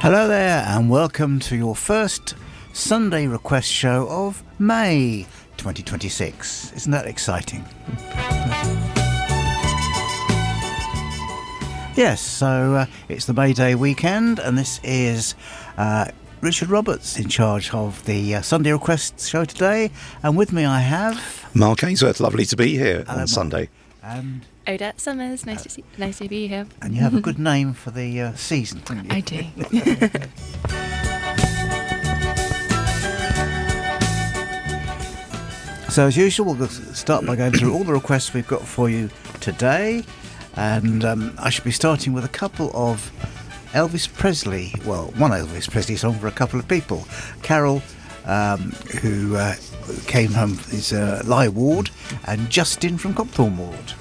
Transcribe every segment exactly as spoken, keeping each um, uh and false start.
Hello there and welcome to your first Sunday request show of May twenty twenty-six. Isn't that exciting? Yes, so uh, it's the May Day weekend and this is uh, Richard Roberts in charge of the uh, Sunday requests show today, and with me I have Mark Ainsworth. Lovely to be here Hello, on Mark. Sunday. And Odette Summers, nice to see, nice to be here. and you have a good name for the uh, season, don't you? I do. So as usual, we'll start by going through all the requests we've got for you today, and um, I should be starting with a couple of Elvis Presley, well, one Elvis Presley song for a couple of people. Carol, um, who uh, came home, is uh, Lie Ward, and Justin from Copthorne Ward.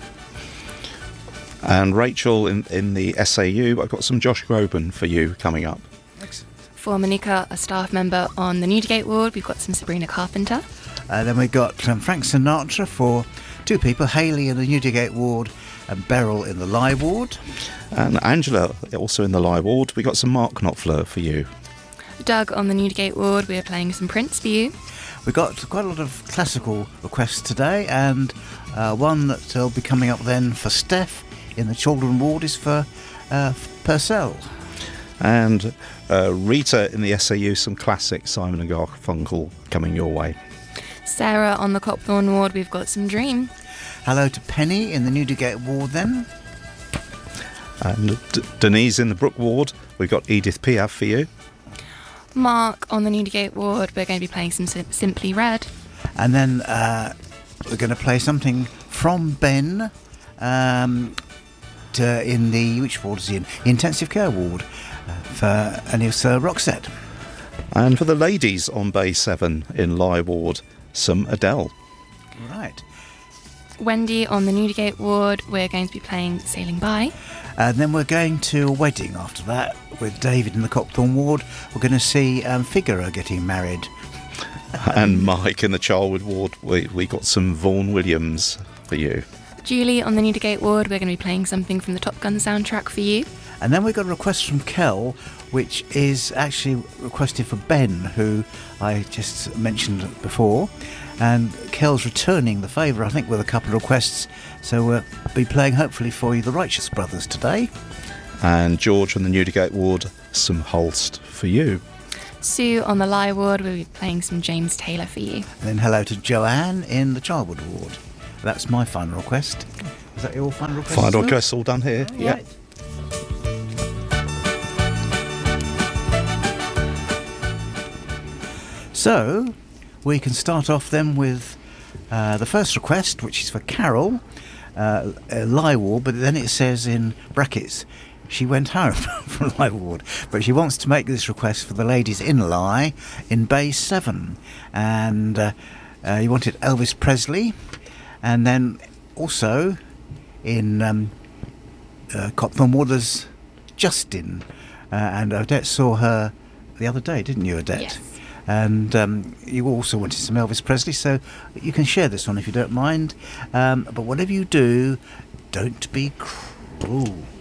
And Rachel in, in the S A U, I've got some Josh Groban for you coming up. Excellent. For Monica, a staff member on the Newdigate ward, we've got some Sabrina Carpenter. Uh, then we've got um, Frank Sinatra for two people, Hayley in the Newdigate ward and Beryl in the Lie Ward. And Angela, also in the Lie Ward, we got some Mark Knopfler for you. Doug on the Newdigate ward, we're playing some Prince for you. We've got quite a lot of classical requests today, and uh, one that will be coming up then for Steph in the Children ward is for uh, Purcell. And uh, Rita in the S A U, some classic Simon and Garfunkel coming your way. Sarah on the Copthorne ward, we've got some Dream. Hello to Penny in the Newdigate ward then. And D- Denise in the Brook ward, we've got Edith Piaf for you. Mark on the Newdigate ward, we're going to be playing some Sim- Simply Red. And then uh, we're going to play something from Ben um, to, in the, which ward is he in? The Intensive Care ward uh, for, and it's uh, Roxette. And for the ladies on Bay seven in Lie Ward, some Adele. Right. Wendy on the Newdigate ward, we're going to be playing Sailing By. And then we're going to a wedding after that with David in the Copthorne ward. We're going to see um, Figueroa getting married. And Mike in the Charwood ward, we, we got some Vaughan Williams for you. Julie on the Newdigate ward, we're going to be playing something from the Top Gun soundtrack for you. And then we got a request from Kel, which is actually requested for Ben, who I just mentioned before. And Kel's returning the favour, I think, with a couple of requests. So we'll be playing, hopefully, for you, the Righteous Brothers today. And George on the Newdigate ward, some Holst for you. Sue on the Lie ward, we'll be playing some James Taylor for you. And then hello to Joanne in the Charwood ward. That's my final request. Is that your final request? Final sir? request all done here. All Yeah. right. So, we can start off then with uh, the first request, which is for Carol, uh, uh, Lie Ward, but then it says in brackets, she went home from Lie Ward, but she wants to make this request for the ladies in Lie in Bay seven. And uh, uh, you wanted Elvis Presley, and then also in um, uh, Copthorne Ward there's Justin, uh, and Odette saw her the other day, didn't you, Odette? Yes. And um, you also wanted some Elvis Presley, so you can share this one if you don't mind. Um, but whatever you do, don't be cruel.